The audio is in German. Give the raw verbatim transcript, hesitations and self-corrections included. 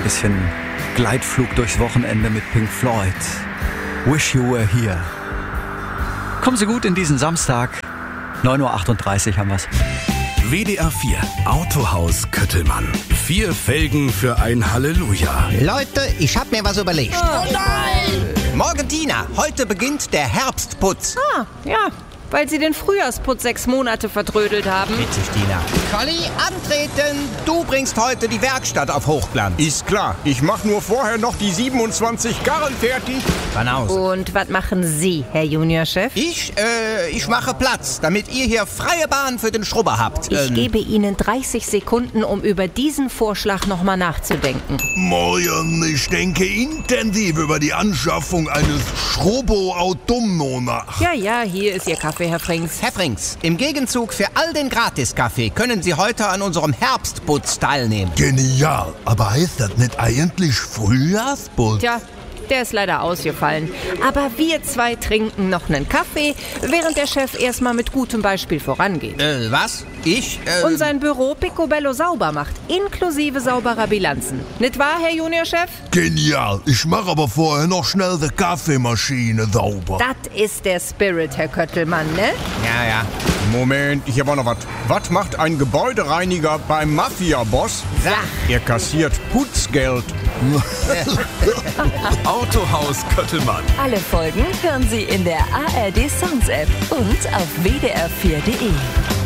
bisschen Gleitflug durchs Wochenende mit Pink Floyd. Wish You Were Here. Kommen Sie gut in diesen Samstag. neun Uhr achtunddreißig haben wir's. W D R vier Autohaus Köttelmann. Vier Felgen für ein Halleluja. Leute, ich hab mir was überlegt. Oh nein! Morgentina, heute beginnt der Herbstputz. Ah, ja, weil Sie den Frühjahrsputz sechs Monate vertrödelt haben. Bitte, Stina. Colli, antreten! Du bringst heute die Werkstatt auf Hochglanz. Ist klar. Ich mach nur vorher noch die siebenundzwanzig Garren fertig. Banause. Und was machen Sie, Herr Juniorchef? Ich, äh, ich mache Platz, damit ihr hier freie Bahn für den Schrubber habt. Ich Ähm, gebe Ihnen dreißig Sekunden, um über diesen Vorschlag nochmal nachzudenken. Morgen, ich denke intensiv über die Anschaffung eines Schrobo-Automno nach. Ja, ja, hier ist Ihr Kaffee, Herr Frings. Herr Frings, im Gegenzug für all den Gratiskaffee können Sie heute an unserem Herbstputz teilnehmen. Genial, aber heißt das nicht eigentlich Frühjahrsputz? Tja, der ist leider ausgefallen. Aber wir zwei trinken noch einen Kaffee, während der Chef erstmal mit gutem Beispiel vorangeht. Äh, was? Ich? Äh, Und sein Büro Picobello sauber macht, inklusive sauberer Bilanzen. Nicht wahr, Herr Juniorchef? Genial, ich mache aber vorher noch schnell die Kaffeemaschine sauber. Das ist der Spirit, Herr Köttelmann, ne? ja, ja. Moment, hier war noch was. Was macht ein Gebäudereiniger beim Mafia-Boss? Sag. Er kassiert Putzgeld. Autohaus Köttelmann. Alle Folgen hören Sie in der A R D Sounds App und auf w d r vier punkt d e.